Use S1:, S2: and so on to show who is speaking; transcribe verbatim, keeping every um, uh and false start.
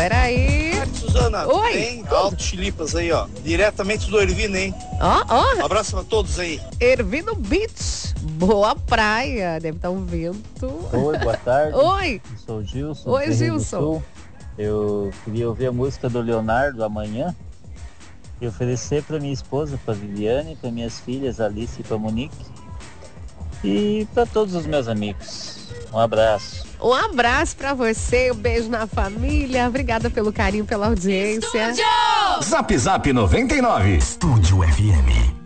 S1: peraí.
S2: Suzana,
S1: oi.
S2: Bem, Alto Chilipas aí, ó. Diretamente do Ervino, hein?
S1: Ó, ó.
S2: Um abraço pra todos aí.
S1: Ervino Beach. Boa praia. Deve estar um vento.
S3: Oi, boa tarde.
S1: Oi.
S3: Eu sou o Gilson.
S1: Oi,
S3: do Rio do
S1: Gilson.
S3: Sul. Eu queria ouvir a música do Leonardo amanhã e oferecer para minha esposa, para Viviane, para minhas filhas Alice e para Monique e para todos os meus amigos. Um abraço.
S1: Um abraço pra você, um beijo na família. Obrigada pelo carinho, pela audiência.
S4: Zap Zap noventa e nove. Estúdio F M.